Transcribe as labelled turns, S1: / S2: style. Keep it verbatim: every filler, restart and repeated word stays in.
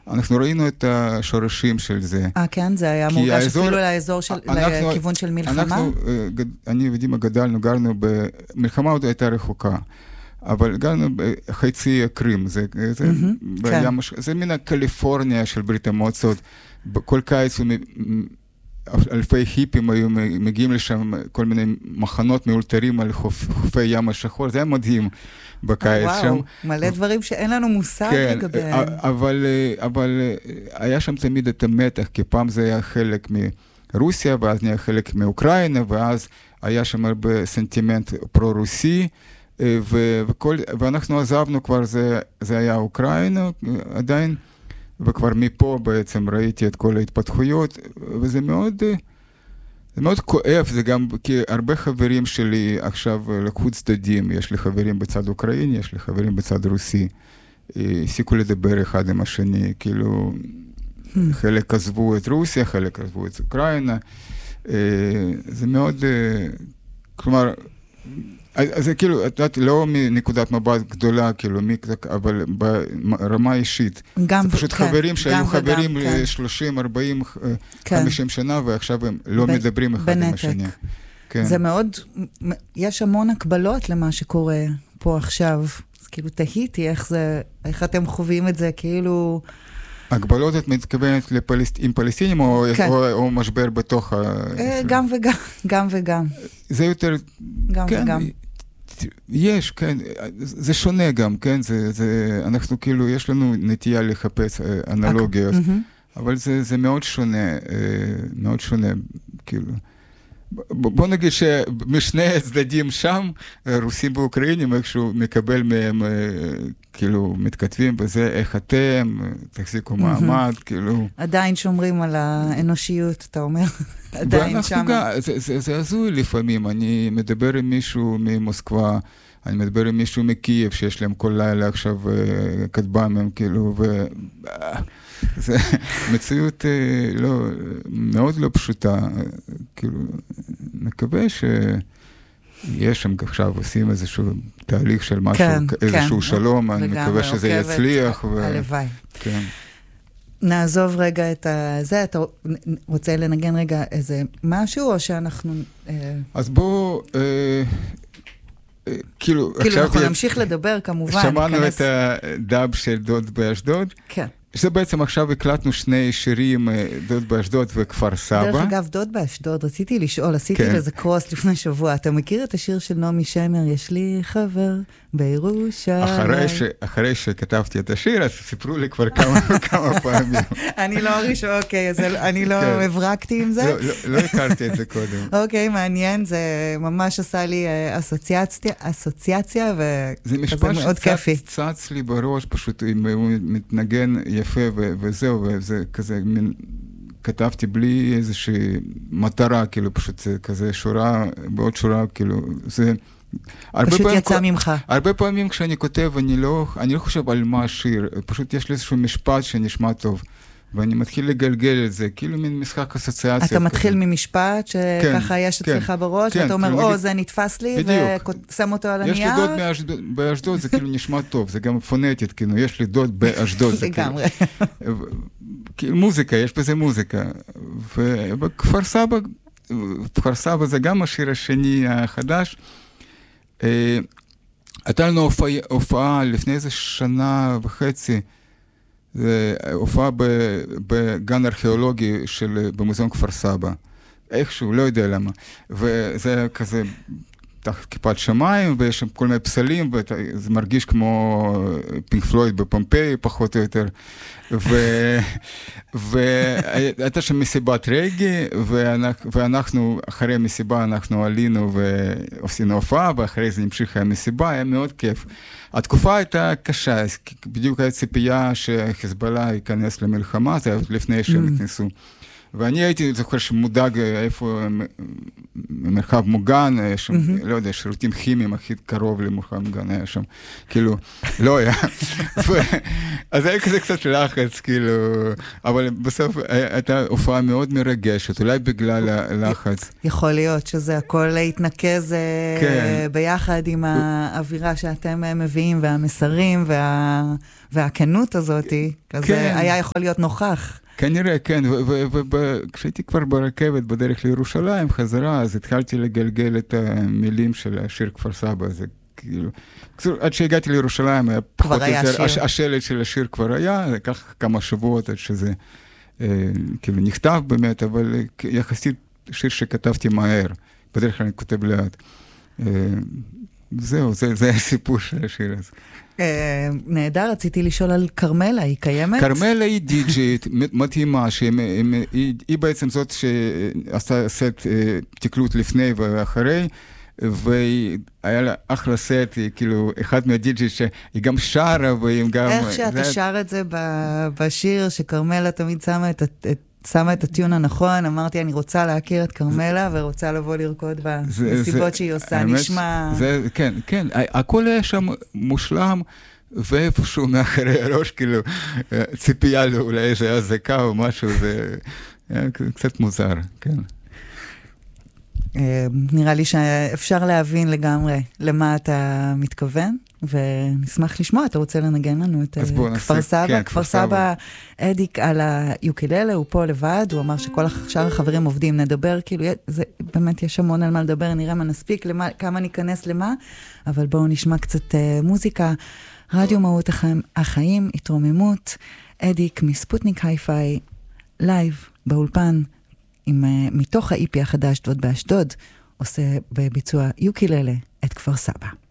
S1: אנחנו ראינו את השורשים של זה.
S2: אה, כן? זה היה מורגש אפילו לאזור של, לכיוון של מלחמה?
S1: אנחנו, אני ודימה גדלנו, גרנו במלחמה עוד הייתה רחוקה. אבל גרנו בחצי הקרים, זה, זה, mm-hmm, בים, כן. זה מן הקליפורניה של ברית המועצות, כל קיץ אלפי היפים היו מגיעים לשם, כל מיני מחנות מאולתרים על חופ, חופי ים השחור, זה היה מדהים בקיץ
S2: וואו,
S1: שם.
S2: מלא דברים שאין לנו מושג
S1: כן,
S2: לגביהם.
S1: אבל, אבל היה שם תמיד את המתח, כי פעם זה היה חלק מרוסיה, ואז נהיה חלק מאוקראינה, ואז היה שם הרבה סנטימנט פרו-רוסי, ו- וכל, ואנחנו עזבנו כבר, זה, זה היה אוקראינה עדיין, וכבר מפה בעצם ראיתי את כל ההתפתחויות, וזה מאוד, זה מאוד כואב, זה גם, כי הרבה חברים שלי עכשיו לקחו צדדים, יש לי חברים בצד אוקראיני, יש לי חברים בצד רוסי, הפסיקו לדבר אחד עם השני, כאילו, חלק עזבו את רוסיה, חלק עזבו את אוקראינה, זה מאוד, כלומר, אז זה כאילו, את יודעת, לא מנקודת מבט גדולה, כאילו, אבל ברמה אישית.
S2: גם,
S1: זה פשוט
S2: כן,
S1: חברים שהיו חברים
S2: כן.
S1: שלושים, ארבעים,
S2: כן.
S1: חמישים שנה, ועכשיו הם לא ב- מדברים אחד
S2: בנתק.
S1: עם השני. כן.
S2: זה מאוד, יש המון הקבלות למה שקורה פה עכשיו. אז כאילו, תהיתי איך זה, איך אתם חווים את זה, כאילו...
S1: הגבלות את מתכוונת לפלסט... עם פלסטינים או, כן. או, או משבר בתוך ה...
S2: גם וגם, גם וגם.
S1: זה יותר...
S2: גם
S1: כן,
S2: וגם.
S1: יש, כן, זה שונה גם, כן, זה, זה, אנחנו כאילו, יש לנו נטייה לחפש אנלוגיות, אבל זה, זה מאוד שונה, מאוד שונה, כאילו. בוא נגיד שמשני הצדדים שם, רוסים ואוקראינים, איכשהו מקבל מהם, כאילו, מתכתבים בזה, איך אתם, תחזיקו מעמד, כאילו.
S2: עדיין שומרים על האנושיות, אתה אומר. עדיין שם.
S1: זה הזוי לפעמים, אני מדבר עם מישהו ממוסקבה, אני מדבר עם מישהו מקייב, שיש להם כל לילה עכשיו כתב"מים, כאילו, ו... זה מציאות לא, מאוד לא פשוטה, כאילו, מקווה שיש שם עכשיו עושים איזשהו תהליך של משהו,
S2: כן,
S1: איזשהו
S2: כן.
S1: שלום, אני מקווה שזה יצליח. ו...
S2: הלוואי.
S1: כן.
S2: נעזוב רגע את זה, אתה רוצה לנגן רגע איזה משהו, או שאנחנו...
S1: אז בואו... כאילו,
S2: כאילו אנחנו נמשיך לדבר כמובן.
S1: שמענו את הדאב של דוד באשדוד.
S2: כן.
S1: שזה בעצם עכשיו הקלטנו שני שירים, דוד באשדוד וכפר סבא.
S2: דרך אגב, דוד באשדוד, רציתי לשאול, עשיתי כן. לזה קרוס לפני שבוע. אתה מכיר את השיר של נעמי שמר, יש לי חבר בירושלים?
S1: אחרי, ש... אחרי שכתבתי את השיר, אז סיפרו לי כבר כמה, כמה פעמים.
S2: אני לא הראשון, אוקיי, אז אני לא כן. הברקתי עם זה?
S1: לא, לא, לא הכרתי את זה קודם.
S2: אוקיי, מעניין, זה ממש עשה לי אסוציאציה, אסוציאציה וכזה מאוד כיפי.
S1: זה צץ לי בראש, פשוט אם הוא מתנגן יפה ו- וזהו, וזה כזה, מין, כתבתי בלי איזושהי מטרה, כאילו, פשוט זה כזה שורה, בעוד שורה, כאילו, זה...
S2: פשוט פעמים, יצא ממך.
S1: הרבה פעמים כשאני כותב, אני לא, אני לא חושב על מה השיר, פשוט יש לי איזשהו משפט שנשמע טוב, ואני מתחיל לגלגל את זה, כאילו מין משחק אסוציאציה.
S2: אתה מתחיל ממשפט שככה יש אצלך בראש, ואתה אומר, או, זה נתפס לי, ושם אותו על הנייר.
S1: יש לי דוד באשדוד, זה כאילו נשמע טוב, זה גם פונטית, כאילו, יש לי דוד באשדוד.
S2: לגמרי.
S1: כאילו, מוזיקה, יש בזה מוזיקה. וכפר סבא, כפר סבא זה גם השיר השני החדש. הייתה לנו הופעה לפני איזה שנה וחצי, זה הופעה בגן ארכיאולוגי של, במוזיאון כפר סבא. איכשהו, לא יודע למה. וזה כזה תחת כיפת שמיים, ויש שם כל מיני פסלים, וזה מרגיש כמו פינק פלויד בפומפיי, פחות או יותר. והייתה שם מסיבת רגי, ואנחנו, אחרי המסיבה, אנחנו עלינו ועשינו הופעה, ואחרי זה נמשיך המסיבה, היה מאוד כיף. התקופה הייתה קשה, בדיוק הייתה ציפייה שחיזבאללה ייכנס למלחמה, זה היה לפני שהם נכנסו. ואני הייתי זוכר שמודאג איפה מרחב מוגן, שם, mm-hmm. לא יודע, שירותים כימיים הכי קרוב למרחב מוגן היה שם, כאילו, לא היה. ו... אז היה כזה קצת לחץ, כאילו, אבל בסוף הייתה הופעה מאוד מרגשת, אולי בגלל הלחץ.
S2: יכול להיות שזה הכל להתנקז כן. ביחד עם האווירה שאתם מביאים, והמסרים, וה... והכנות הזאת, אז
S1: כן.
S2: היה יכול להיות נוכח.
S1: כנראה, כן, וכשהייתי כבר ברכבת בדרך לירושלים חזרה, אז התחלתי לגלגל את המילים של השיר כפר סבא, זה כאילו, עד שהגעתי לירושלים, היה פחות או יותר, השלט של השיר כבר היה, זה לקח כמה שבועות עד שזה כאילו נכתב באמת, אבל יחסית שיר שכתבתי מהר, בדרך כלל אני כותב לאט. זהו, זה הסיפור של השיר הזה.
S2: נהדר, רציתי לשאול על קרמלה, היא קיימת?
S1: קרמלה היא די-ג'יית מדהימה, היא בעצם זאת שעשה סט תקלוט לפני ואחרי, והיה לה אחלה סט, היא כאילו אחד מהדי-ג'יית שהיא גם שרה, והיא גם...
S2: איך שאתה שר את זה בשיר, שקרמלה תמיד שמה את... שמה את הטיון הנכון, אמרתי, אני רוצה להכיר את קרמלה, ורוצה לבוא לרקוד בסיבות שהיא עושה, נשמע...
S1: כן, כן, הכל היה שם מושלם, ואיפשהו מאחורי הראש, כאילו, ציפייה לו אולי איזה הזקה או משהו, זה היה קצת מוזר, כן.
S2: נראה לי שאפשר להבין לגמרי למה אתה מתכוון, ונשמח לשמוע, אתה רוצה לנגן לנו את כפר סבא. כפר סבא, אדיק על היוקללה, הוא פה לבד, הוא אמר שכל שאר החברים עובדים, נדבר, כאילו, זה, באמת יש המון על מה לדבר, נראה מה נספיק, למה, כמה ניכנס למה, אבל בואו נשמע קצת מוזיקה, רדיו מהות החיים, התרוממות, אדיק מספוטניק היי-פיי, לייב, באולפן, עם, מתוך ה-אי פי החדש, דוד באשדוד, עושה בביצוע יוקללה את כפר סבא.